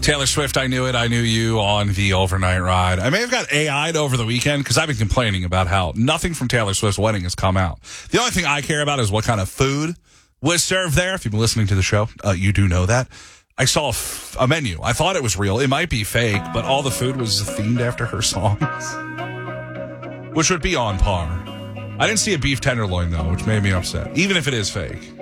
Taylor Swift, I Knew It, I Knew You on the overnight ride. I may have got AI'd over the weekend because I've been complaining about how nothing from Taylor Swift's wedding has come out. The only thing I care about is what kind of food was served there. If you've been listening to the show, you do know that. I saw a menu. I thought it was real. It might be fake, but all the food was themed after her songs, which would be on par. I didn't see a beef tenderloin, though, which made me upset, even if it is fake.